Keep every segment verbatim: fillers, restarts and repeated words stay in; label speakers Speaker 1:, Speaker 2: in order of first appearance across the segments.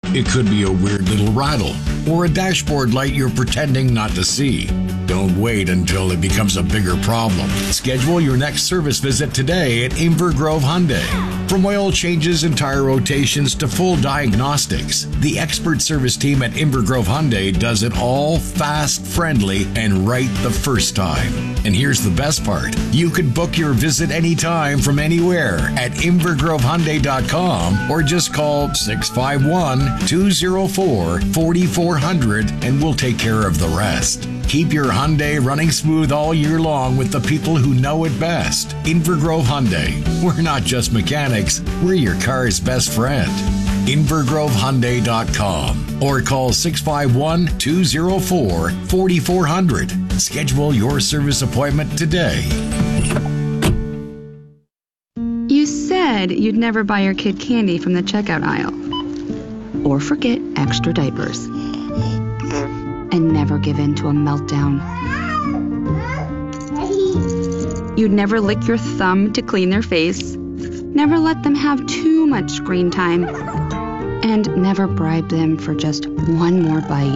Speaker 1: It could be a weird little rattle or a dashboard light you're pretending not to see. Don't wait until it becomes a bigger problem. Schedule your next service visit today at Inver Grove Hyundai. From oil changes and tire rotations to full diagnostics, the expert service team at Inver Grove Hyundai does it all fast, friendly, and right the first time. And here's the best part. You could book your visit anytime from anywhere at inver grove hyundai dot com or just call six five one, two oh four, four four zero zero and we'll take care of the rest. Keep your Hyundai running smooth all year long with the people who know it best. Inver Grove Hyundai. We're not just mechanics, we're your car's best friend. inver grove hyundai dot com or call six five one, two oh four, four four zero zero. Schedule your service appointment today.
Speaker 2: You said you'd never buy your kid candy from the checkout aisle. Or forget extra diapers. And never give in to a meltdown. You'd never lick your thumb to clean their face. Never let them have too much screen time. And never bribe them for just one more bite.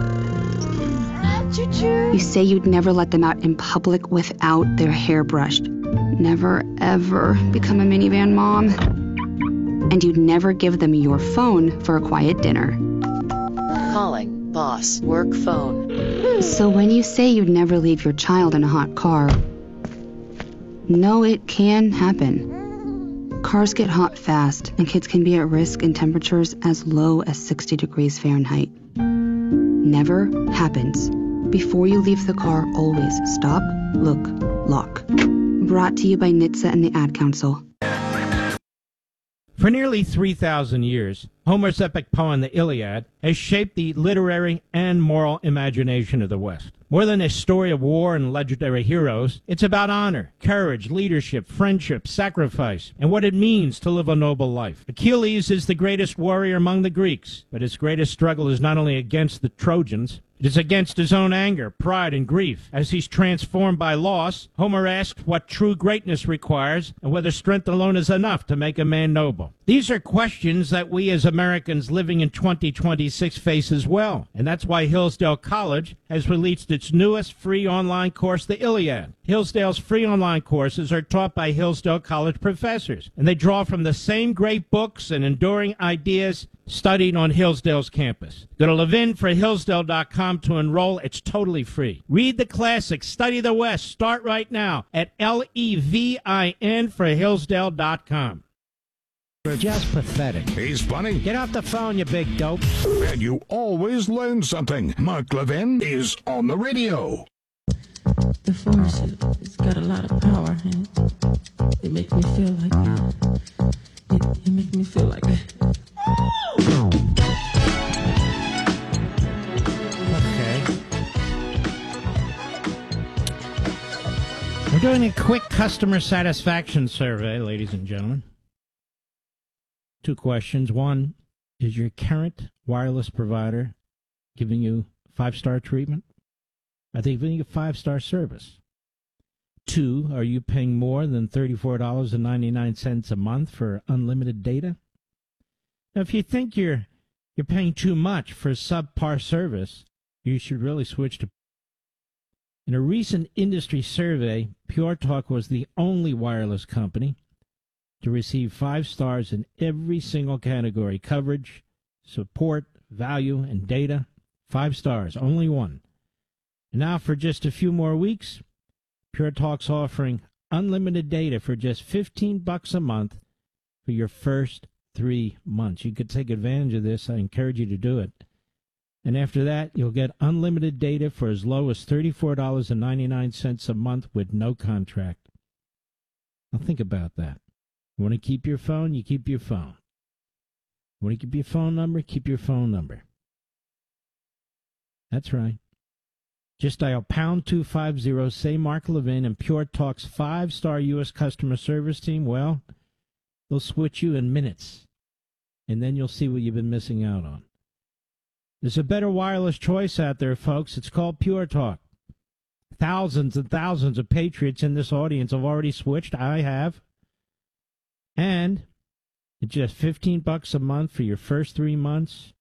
Speaker 2: You say you'd never let them out in public without their hair brushed. Never, ever become a minivan mom. And you'd never give them your phone for a quiet dinner.
Speaker 3: Calling boss work phone.
Speaker 2: So when you say you'd never leave your child in a hot car, no, it can happen. Cars get hot fast, and kids can be at risk in temperatures as low as sixty degrees Fahrenheit. Never happens. Before you leave the car, always stop, look, lock. Brought to you by N H T S A and the Ad Council.
Speaker 4: For nearly three thousand years, Homer's epic poem, the Iliad, has shaped the literary and moral imagination of the West. More than a story of war and legendary heroes, it's about honor, courage, leadership, friendship, sacrifice, and what it means to live a noble life. Achilles is the greatest warrior among the Greeks, but his greatest struggle is not only against the Trojans, it is against his own anger, pride, and grief. As he's transformed by loss, Homer asks what true greatness requires and whether strength alone is enough to make a man noble. These are questions that we as Americans living in twenty twenty-six face as well. And that's why Hillsdale College has released its newest free online course, the Iliad. Hillsdale's free online courses are taught by Hillsdale College professors, and they draw from the same great books and enduring ideas studied on Hillsdale's campus. Go to levin for hillsdale dot com to enroll. It's totally free. Read the classics, study the West. Start right now at L E V I N for hillsdale dot com. You're just pathetic.
Speaker 5: He's funny.
Speaker 4: Get off the phone, you big dope.
Speaker 5: And you always learn something. Mark Levin is on the radio.
Speaker 6: The force, it's got a lot of power, and it makes me feel like it, it makes me feel like
Speaker 4: Okay. We're doing a quick customer satisfaction survey, ladies and gentlemen. Two questions. One, is your current wireless provider giving you five-star treatment? Are they giving you five-star service? Two, are you paying more than thirty-four dollars and ninety-nine cents a month for unlimited data? Now, if you think you're you're paying too much for subpar service, you should really switch to. In a recent industry survey, Pure Talk was the only wireless company to receive five stars in every single category: coverage, support, value, and data. Five stars, only one. And now for just a few more weeks, Pure Talk's offering unlimited data for just fifteen bucks a month for your first three months. You could take advantage of this. I encourage you to do it. And after that, you'll get unlimited data for as low as thirty-four dollars and ninety-nine cents a month with no contract. Now think about that. You want to keep your phone, you keep your phone. You want to keep your phone number, keep your phone number. That's right. Just dial pound two fifty, say Mark Levin, and Pure Talk's five-star U S customer service team, well, they'll switch you in minutes. And then you'll see what you've been missing out on. There's a better wireless choice out there, folks. It's called Pure Talk. Thousands and thousands of patriots in this audience have already switched. I have. And it's just fifteen bucks a month for your first three months.